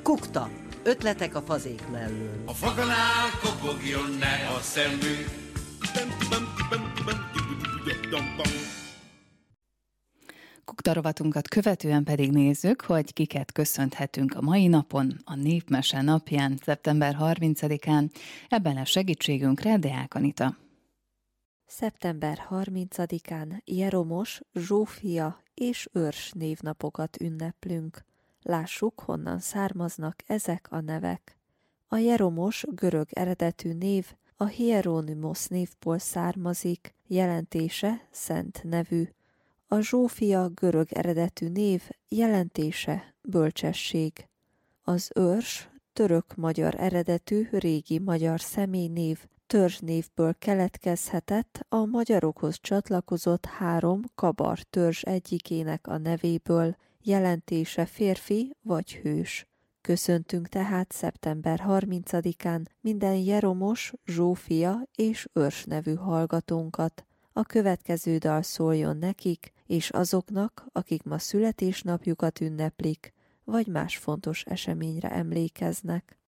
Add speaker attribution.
Speaker 1: Kukta. Ötletek a fazék mellől.
Speaker 2: A faganál kopogjon ne a szemünk.
Speaker 3: Kukta rovatunkat követően pedig nézzük, hogy kiket köszönhetünk a mai napon, a Népmese napján, szeptember 30-án. Ebben lesz segítségünkre Deák Anita.
Speaker 4: Szeptember 30-án Jeromos, Zsófia és Őrs névnapokat ünneplünk. Lássuk, honnan származnak ezek a nevek. A Jeromos görög eredetű név a Hieronymos névból származik, jelentése szent nevű. A Zsófia görög eredetű név jelentése bölcsesség. Az Őrs török-magyar eredetű régi magyar személynév, törzsnévből keletkezhetett a magyarokhoz csatlakozott 3 kabar törzs egyikének a nevéből, jelentése férfi vagy hős. Köszöntünk tehát szeptember 30-án minden Jeromos, Zsófia és Őrs nevű hallgatónkat. A következő dal szóljon nekik, és azoknak, akik ma születésnapjukat ünneplik, vagy más fontos eseményre emlékeznek.